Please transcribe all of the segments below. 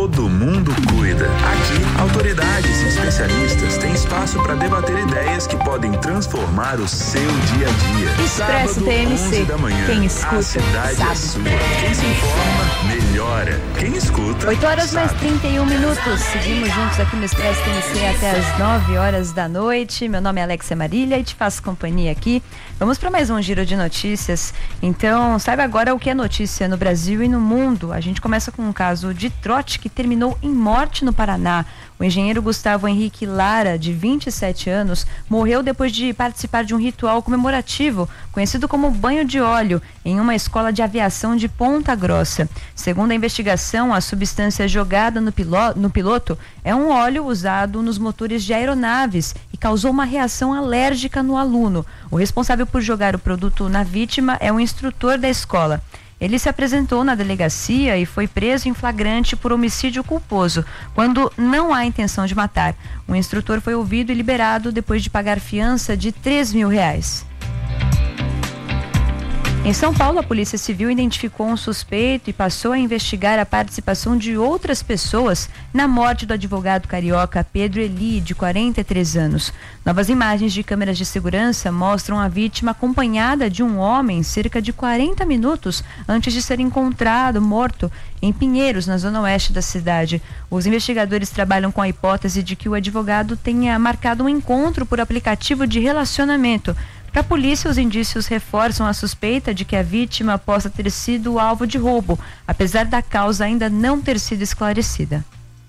todo mundo cuida. Aqui, autoridades e especialistas têm espaço para debater ideias que podem transformar o seu dia a dia. Expresso Sábado, TMC. 11 da manhã. Quem escuta, a cidade sabe. é sua. Quem se informa, melhora. Quem escuta, 8 horas mais sabe. 31 minutos. Seguimos juntos aqui no Expresso TMC até as 9 horas da noite. Meu nome é Alexia Marília e te faço companhia aqui. Vamos para mais um giro de notícias. Então, saiba agora o que é notícia no Brasil e no mundo. A gente começa com um caso de trote que terminou em morte no Paraná. O engenheiro Gustavo Henrique Lara, de 27 anos, morreu depois de participar de um ritual comemorativo, conhecido como banho de óleo, em uma escola de aviação de Ponta Grossa. Segundo a investigação, a substância jogada no piloto é um óleo usado nos motores de aeronaves e causou uma reação alérgica no aluno. O responsável por jogar o produto na vítima é um instrutor da escola. Ele se apresentou na delegacia e foi preso em flagrante por homicídio culposo, quando não há intenção de matar. O instrutor foi ouvido e liberado depois de pagar fiança de R$3.000. Em São Paulo, a Polícia Civil identificou um suspeito e passou a investigar a participação de outras pessoas na morte do advogado carioca Pedro Eli, de 43 anos. Novas imagens de câmeras de segurança mostram a vítima acompanhada de um homem cerca de 40 minutos antes de ser encontrado morto em Pinheiros, na zona oeste da cidade. Os investigadores trabalham com a hipótese de que o advogado tenha marcado um encontro por aplicativo de relacionamento. Para a polícia, os indícios reforçam a suspeita de que a vítima possa ter sido alvo de roubo, apesar da causa ainda não ter sido esclarecida.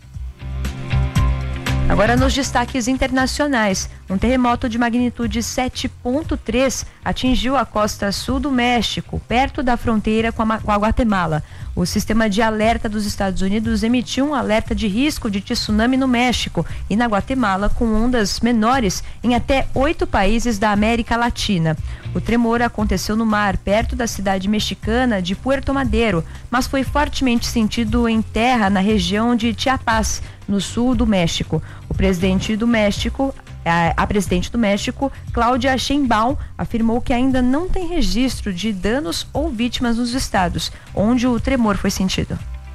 Agora nos destaques internacionais, um terremoto de magnitude 7,3 atingiu a costa sul do México, perto da fronteira com a Guatemala. O sistema de alerta dos Estados Unidos emitiu um alerta de risco de tsunami no México e na Guatemala, com ondas menores em até 8 países da América Latina. O tremor aconteceu no mar, perto da cidade mexicana de Puerto Madero, mas foi fortemente sentido em terra na região de Chiapas, no sul do México. A presidente do México, Cláudia Sheinbaum, afirmou que ainda não tem registro de danos ou vítimas nos estados onde o tremor foi sentido.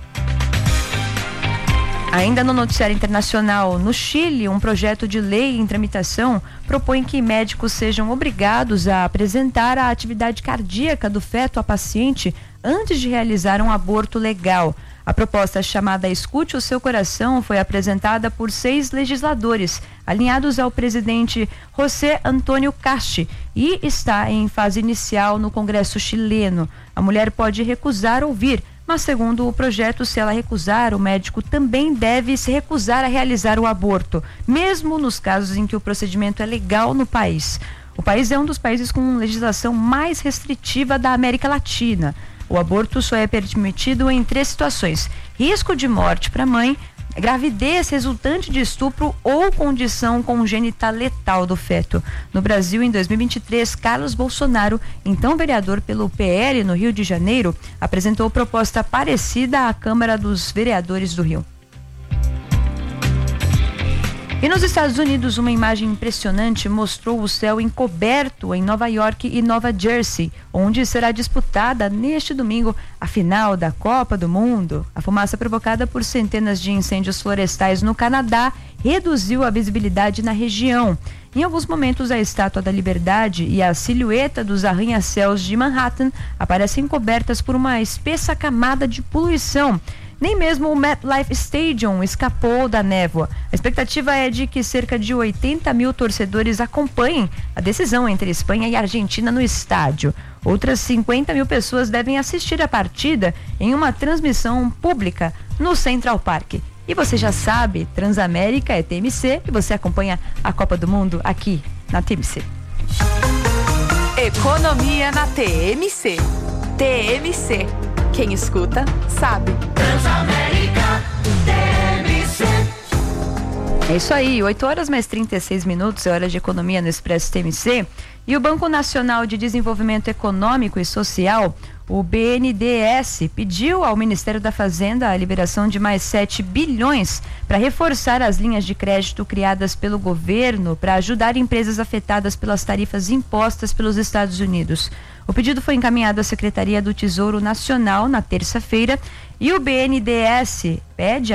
Ainda no noticiário internacional, no Chile, um projeto de lei em tramitação propõe que médicos sejam obrigados a apresentar a atividade cardíaca do feto à paciente antes de realizar um aborto legal. A proposta, chamada Escute o Seu Coração, foi apresentada por 6 legisladores, alinhados ao presidente José Antônio Casti, e está em fase inicial no Congresso chileno. A mulher pode recusar ouvir, mas segundo o projeto, se ela recusar, o médico também deve se recusar a realizar o aborto, mesmo nos casos em que o procedimento é legal no país. O país é um dos países com legislação mais restritiva da América Latina. O aborto só é permitido em 3 situações: risco de morte para a mãe, gravidez resultante de estupro ou condição congênita letal do feto. No Brasil, em 2023, Carlos Bolsonaro, então vereador pelo PL no Rio de Janeiro, apresentou proposta parecida à Câmara dos Vereadores do Rio. E nos Estados Unidos, uma imagem impressionante mostrou o céu encoberto em Nova York e Nova Jersey, onde será disputada neste domingo a final da Copa do Mundo. A fumaça provocada por centenas de incêndios florestais no Canadá reduziu a visibilidade na região. Em alguns momentos, a Estátua da Liberdade e a silhueta dos arranha-céus de Manhattan aparecem cobertas por uma espessa camada de poluição. Nem mesmo o MetLife Stadium escapou da névoa. A expectativa é de que cerca de 80 mil torcedores acompanhem a decisão entre Espanha e Argentina no estádio. Outras 50 mil pessoas devem assistir a partida em uma transmissão pública no Central Park. E você já sabe, Transamérica é TMC e você acompanha a Copa do Mundo aqui na TMC. Economia na TMC. TMC. Quem escuta, sabe. Transamérica, TMC. É isso aí, 8 horas mais 36 minutos, é hora de economia no Expresso TMC. E o Banco Nacional de Desenvolvimento Econômico e Social, o BNDES, pediu ao Ministério da Fazenda a liberação de mais 7 bilhões para reforçar as linhas de crédito criadas pelo governo para ajudar empresas afetadas pelas tarifas impostas pelos Estados Unidos. O pedido foi encaminhado à Secretaria do Tesouro Nacional na terça-feira e o BNDES pede